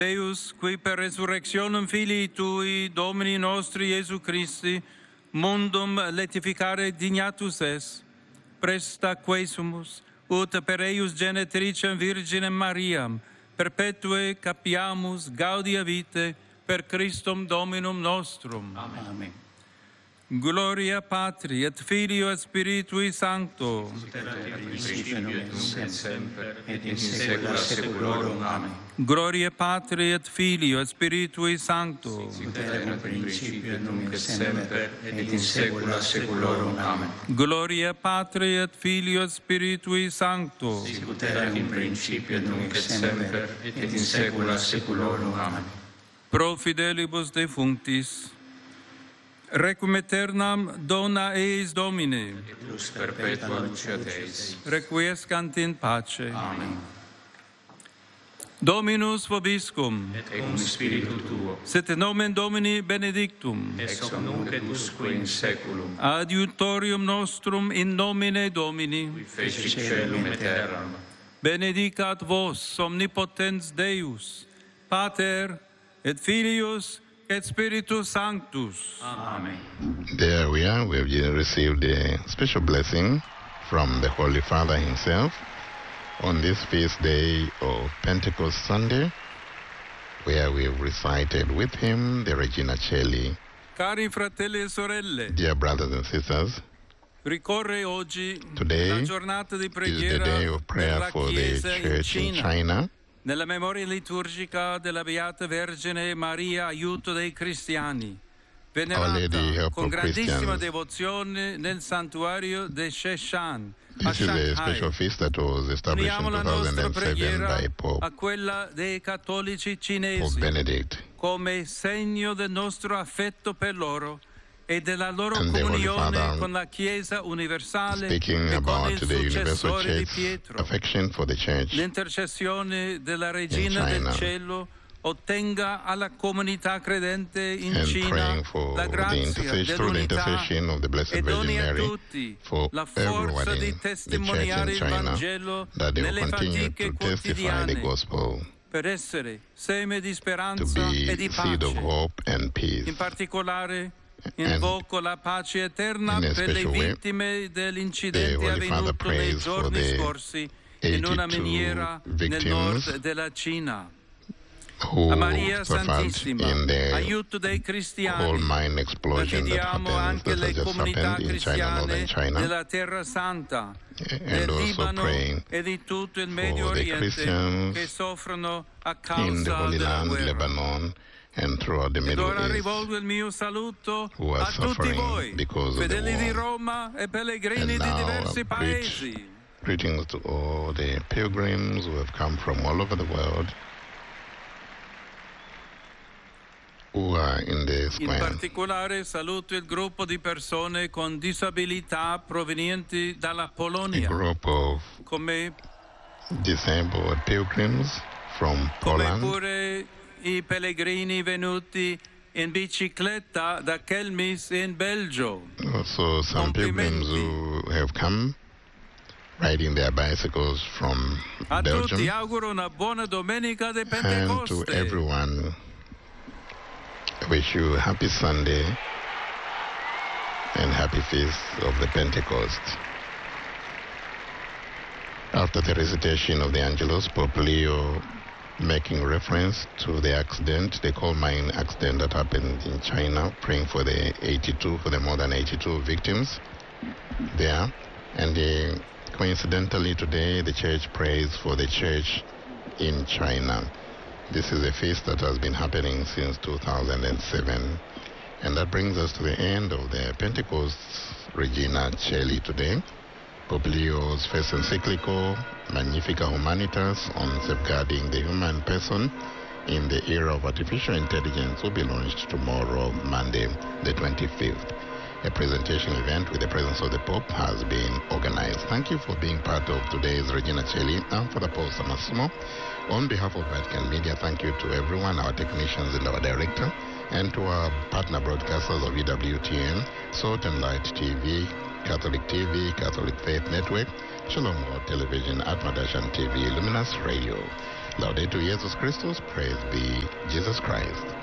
Deus, qui per resurrectionem Filii Tui, Domini nostri Iesu Christi, mundum letificare dignatus es, presta quesumus, ut per eius genetricem Virginem Mariam, perpetue capiamus gaudia vitae per Christum Dominum nostrum. Amen. Gloria Patri et Filio et Spiritui Sancto. Principio nunc et semper et in saecula saeculorum. Amen. Gloria Patri et Filio et Spiritui Sancto. Sic et in principio nunc et semper et in saecula saeculorum. Amen. Gloria Patri et Filio et Spiritui Sancto. Sic et in principio nunc et semper et in saecula saeculorum. Amen. Pro fidelibus defunctis, requiem aeternam dona eis Domine, Et plus perpetua luce Deis. requiescant in pace. Amen. Dominus vobiscum, Et cum spiritu tuo, sit nomen Domini benedictum, ex hoc nunc et usque in saeculum, adiutorium nostrum in nomine Domini, qui feci caelum et terram. benedicat vos omnipotens Deus, Pater et Filius et Spiritus Sanctus. Amen. There we are. We have received a special blessing from the Holy Father himself on this feast day of Pentecost Sunday, where we have recited with him the Regina Coeli. Cari fratelli e sorelle, Dear brothers and sisters, ricorre oggi Today la giornata di is the preghiera day of prayer della for the Chiesa in church in Cina. China. Nella memoria liturgica della Beata Vergine Maria, aiuto dei cristiani, venerata Lady, help con of grandissima Christians. devozione nel santuario di Sheshan a This is a Shanghai. special feast that was established in Uniamo la nostra 2007 preghiera by Pope a quella dei cattolici Pope cinesi Benedict. come segno del nostro affetto per loro e della loro And the Holy comunione Father, con la Chiesa universale Speaking e con about il the Universal successore di Church Pietro. affection for the church L'intercessione della Regina in del China. Cielo ottenga alla comunità credente in and Cina praying for la the grazia intercession, through the dell'unità intercession of the Blessed e doni Virgin a Mary tutti for la forza everyone di in the church testimoniare in il China, Vangelo that they will nelle continue fatiche to testify the quotidiane gospel, per essere seme di to speranza e di be seed of pace. hope and peace. In particolare And invoco la pace eterna in a per le special way, vittime the dell'incidente Holy Father avvenuto nei prays for giorni the scorsi in una 82 miniera nel victims nord della Cina. who A Maria suffered Santissima, in the aiuto dei coal cristiani, mine la explosion that chiediamo happened, anche that le has just comunità happened in China, northern cristiane China, della Terra Santa, and del also Libano praying e di tutto il Medio for the Oriente Christians che soffrono a in the causa Holy della Land, guerra. Lebanon, and throughout the Ed Middle ora East, rivolgo il mio saluto who are a tutti suffering voi, because of the fedeli di war. Roma e pellegrini And di now diversi a paesi. greetings to all the pilgrims who have come from all over the world, who are in the In square. particolare saluto il gruppo di persone con disabilità provenienti dalla A Polonia, group of come disabled pilgrims from come Poland, pure i pellegrini venuti in bicicletta da Kelmis in Belgio. also some pilgrims who have come riding their bicycles from A tutti Belgium, auguro una buona domenica di and to Pentecoste. everyone, I wish you a happy Sunday and happy feast of the Pentecost. After the recitation of the Angelus, Pope Leo, making reference to the accident, the coal mine accident that happened in China, praying for the more than 82 victims there. And coincidentally today, the church prays for the church in China. This is a feast that has been happening since 2007. And that brings us to the end of the Pentecost Regina Coeli today. Pope Leo's first encyclical, Magnificat Humanitas, on safeguarding the human person in the era of artificial intelligence will be launched tomorrow, Monday, the 25th. A presentation event with the presence of the Pope has been organized. Thank you for being part of today's Regina Coeli. I'm Father Paul Samassimo. On behalf of Vatican Media, thank you to everyone, our technicians and our director, and to our partner broadcasters of EWTN, Salt and Light TV, Catholic TV, Catholic Faith Network, Shalom World Television, Atmadashan TV, Luminous Radio. Laudetur Jesus Christus, praise be Jesus Christ.